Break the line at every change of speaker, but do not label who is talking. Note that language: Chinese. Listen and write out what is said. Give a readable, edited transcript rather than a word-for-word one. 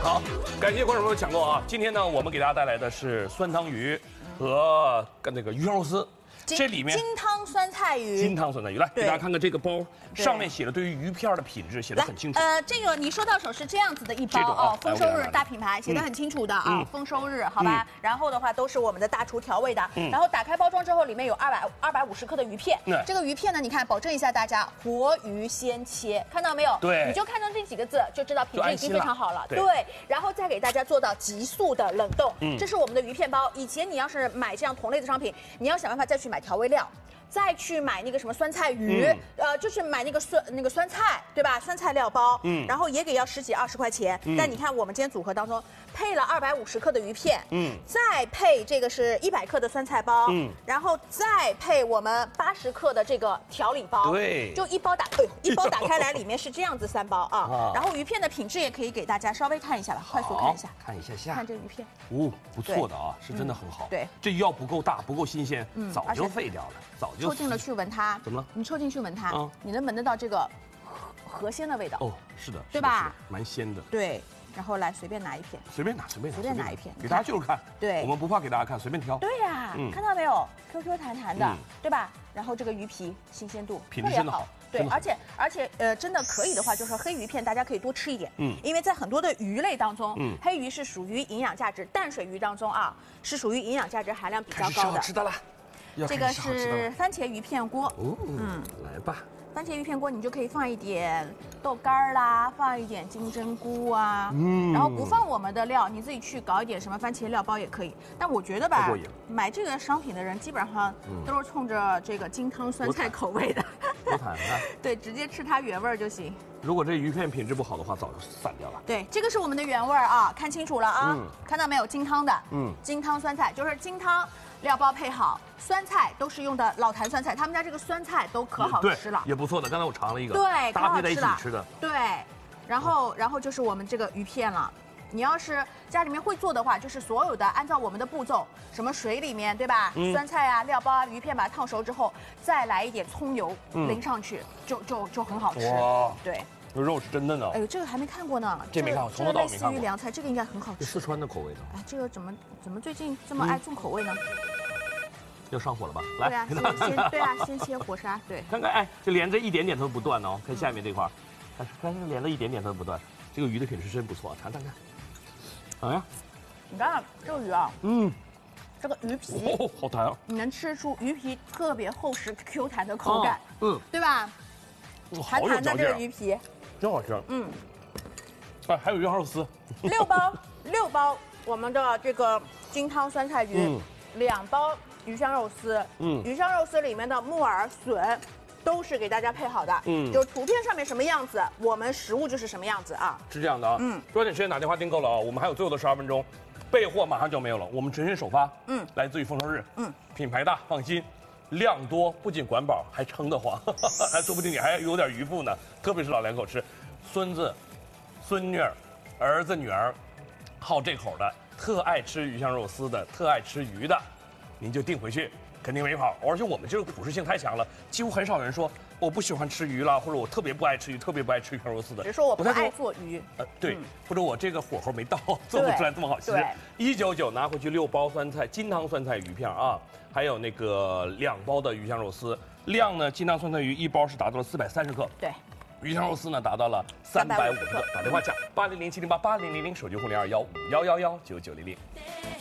好，感谢观众朋友抢购啊！今天呢，我们给大家带来的是酸汤鱼和那个鱼香肉丝。 这里面
金汤酸菜鱼，
金汤酸菜鱼，来给大家看看这个包，上面写的对于鱼片的品质写的很清楚。
这个你收到手是这样子的一包哦，丰收日大品牌写的很清楚的啊，丰收日，好吧。然后的话都是我们的大厨调味的，然后打开包装之后，里面有250克的鱼片。这个鱼片呢，你看，保证一下大家活鱼鲜切，看到没有？
对，
你就看到这几个字，就知道品质已经非常好了。对，然后再给大家做到急速的冷冻。这是我们的鱼片包。以前你要是买这样同类的商品，你要想办法再去买调味料。 再去买那个什么酸菜鱼，就是买那个酸菜，对吧？酸菜料包，然后也给要10几20块钱。但你看我们今天组合当中配了250克的鱼片，再配这个是100克的酸菜包，然后再配我们80克的这个调理包，
对，
就一包打开来，里面是这样子3包啊。然后鱼片的品质也可以给大家稍微看一下吧，快速看一下，
看一下，
看这个鱼片，
哦，不错的啊，是真的很好。
对，
这鱼要不够大，不够新鲜，早就废掉了，早就。
抽进了去闻它，
怎么了？
你抽进去闻它，你能闻得到这个河鲜的味道？
哦，是的，
对吧？
蛮鲜的。
对，然后来随便拿一片，随便拿一片，
给大家就是看。
对，
我们不怕给大家看，随便挑。
对呀，看到没有？Q 弹弹的，对吧？然后这个鱼皮新鲜度
品质真的好。
对，而且真的可以的话，就是黑鱼片大家可以多吃一点，因为在很多的鱼类当中，黑鱼是属于营养价值，淡水鱼当中啊是属于营养价值含量比较高的。
好吃的了，
这个是番茄鱼片锅，
来吧。
番茄鱼片锅，你就可以放一点豆干啦，放一点金针菇啊，然后不放我们的料，你自己去搞一点什么番茄料包也可以。但我觉得吧，买这个商品的人基本上都是冲着这个金汤酸菜口味的，对，直接吃它原味就行。
如果这鱼片品质不好的话，早就散掉了。
对，这个是我们的原味啊，看清楚了啊，看到没有？金汤的，金汤酸菜就是金汤。 料包配好，酸菜都是用的老坛酸菜，他们家这个酸菜都可好吃了，
也不错的。刚才我尝了一个，
对，
搭配在一起吃的，
对。然后就是我们这个鱼片了，你要是家里面会做的话，就是所有的按照我们的步骤，什么水里面对吧？酸菜啊、料包啊、鱼片把它烫熟之后，再来一点葱油淋上去，就很好吃。哇，对。
这肉是真嫩的。
哎呦，这个还没看过呢。
这没看过，从头到尾没看过。
类似于凉菜，这个应该很好吃。
四川的口味的。
哎，这个怎么最近这么爱重口味呢？
要上火了吧？来，
对啊，先切火杀，对。
看看，哎，这连着一点点它都不断哦。看下面这块，看这连着一点点它都不断。这个鱼的品质真不错，尝看。哎呀，
你看这个鱼啊，这个鱼皮，
好弹啊！
你能吃出鱼皮特别厚实 Q 弹的口感，对吧？弹弹的这个鱼皮，
真好吃。哎，还有鱼香肉丝
，6包我们的这个金汤酸菜鱼，2包鱼香肉丝，鱼香肉丝里面的木耳笋都是给大家配好的，就图片上面什么样子，我们实物就是什么样子啊。
是这样的啊，抓紧时间打电话订购了啊，我们还有最后的12分钟，备货马上就没有了，我们全线首发，来自于丰收日，品牌大，放心。 量多不仅管饱，还撑得慌，还说不定你还有点余富呢。特别是老两口吃，孙子、孙女儿、儿子、女儿，好这口的，特爱吃鱼香肉丝的，特爱吃鱼的，您就订回去，肯定没跑。而且我们这个普适性太强了，几乎很少人说我不喜欢吃鱼了，或者我特别不爱吃鱼，特别不爱吃鱼香肉丝的。
只是说我不爱做鱼，
对，或者我这个火候没到，做不出来这么好吃。199拿回去6包酸菜金汤酸菜鱼片啊。 还有那个2包的鱼香肉丝，量呢，金汤酸菜鱼1包是达到了430克，
对，
鱼香肉丝呢达到了350克。打电话抢8007088000，手机互联21511199000。